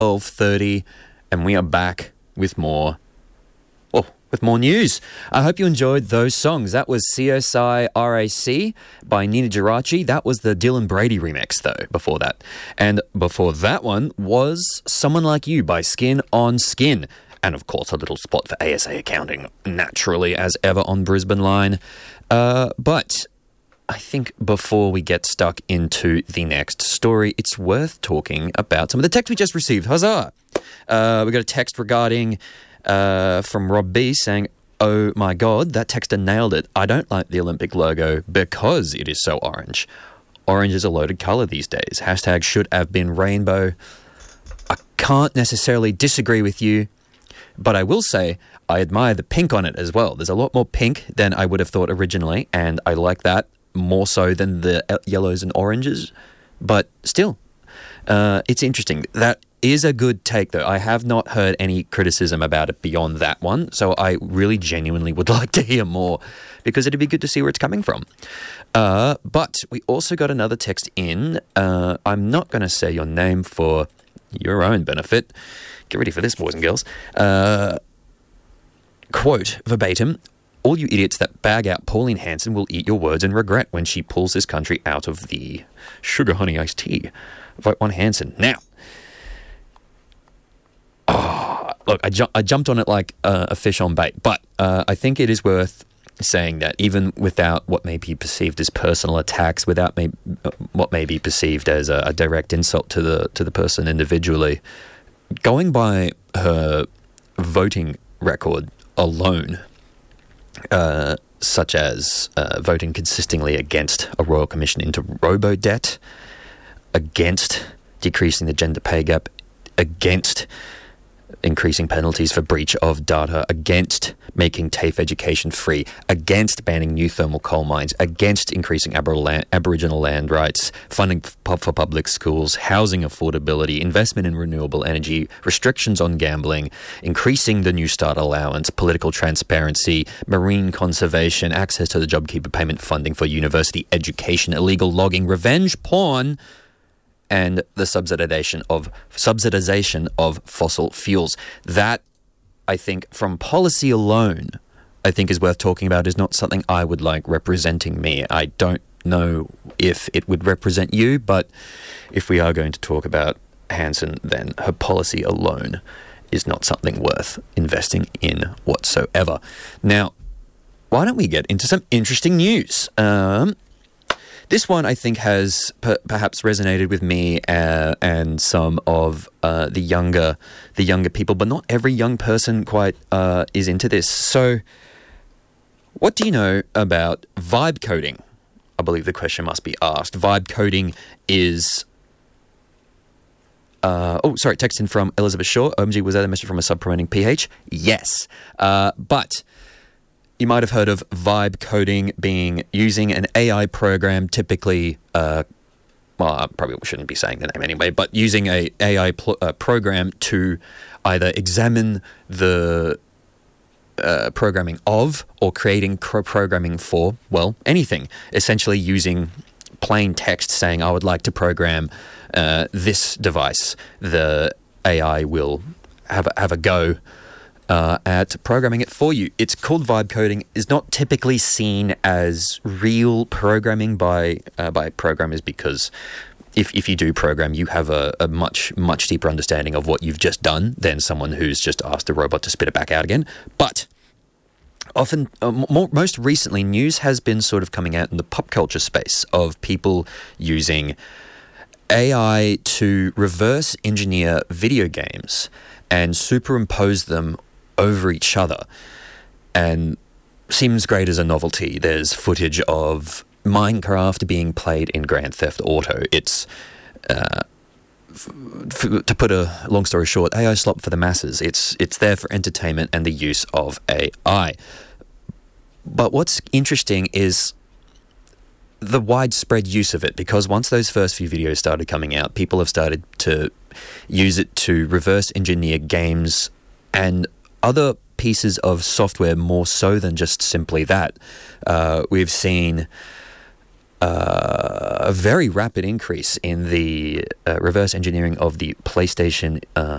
12:30, and we are back with more news. I hope you enjoyed those songs. That was CSI RAC by Nina Geraci. That was the Dylan Brady remix, though, before that. And before that one was Someone Like You by Skin on Skin. And, of course, a little spot for ASA Accounting, naturally, as ever, on Brisbane Line. But I think before we get stuck into the next story, it's worth talking about some of the text we just received. Huzzah! We got a text regarding from Rob B saying, "Oh my God, that texter nailed it. I don't like the Olympic logo because it is so orange. Orange is a loaded colour these days. Hashtag should have been rainbow." I can't necessarily disagree with you, but I will say I admire the pink on it as well. There's a lot more pink than I would have thought originally, and I like that more so than the yellows and oranges. But still, it's interesting. That is a good take, though. I have not heard any criticism about it beyond that one, so I really genuinely would like to hear more, because it'd be good to see where it's coming from. But we also got another text in. I'm not going to say your name for your own benefit. Get ready for this, boys and girls. Quote, verbatim, "All you idiots that bag out Pauline Hanson will eat your words and regret when she pulls this country out of the sugar honey iced tea. Vote one Hanson." Now, look, I jumped on it like a fish on bait, but I think it is worth saying that even without what may be perceived as personal attacks, without what may be perceived as a direct insult to the person individually, going by her voting record alone, such as voting consistently against a Royal Commission into robo-debt, against decreasing the gender pay gap, against increasing penalties for breach of data, against making TAFE education free, against banning new thermal coal mines, against increasing Aboriginal land rights, funding for public schools, housing affordability, investment in renewable energy, restrictions on gambling, increasing the New Start allowance, political transparency, marine conservation, access to the JobKeeper payment funding for university education, illegal logging, revenge porn, and the subsidization of fossil fuels. That, I think, from policy alone, I think is worth talking about, is not something I would like representing me. I don't know if it would represent you, but if we are going to talk about Hanson, then her policy alone is not something worth investing in whatsoever. Now, why don't we get into some interesting news? This one, I think, has perhaps resonated with me and some of the younger people, but not every young person quite is into this. So, what do you know about vibe coding? I believe the question must be asked. Vibe coding is... text in from Elizabeth Shaw. OMG, was that a message from a sub-promoting PH? Yes. But... you might have heard of vibe coding being using an AI program, typically, I probably shouldn't be saying the name anyway, but using a AI program to either examine the programming of or creating programming for, well, anything. Essentially using plain text saying, I would like to program this device. The AI will have a go at programming it for you. It's called vibe coding. Is not typically seen as real programming by programmers, because if you do program, you have a much deeper understanding of what you've just done than someone who's just asked a robot to spit it back out again. But often, most recently, news has been sort of coming out in the pop culture space of people using AI to reverse engineer video games and superimpose them over each other, and seems great as a novelty. There's footage of Minecraft being played in Grand Theft Auto. It's to put a long story short, AI slop for the masses. It's there for entertainment and the use of AI. But what's interesting is the widespread use of it, because once those first few videos started coming out, people have started to use it to reverse engineer games and other pieces of software more so than just simply that. We've seen a very rapid increase in the reverse engineering of the PlayStation